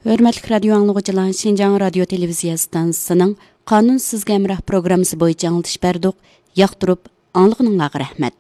Hörmətli radio anlıqçılar, Şinjan radio televiziya stansiyasının Qanun sizga əmrah proqramısı boyunca anlatış berdik. Yaqtırıb anlığınızga rəhmət.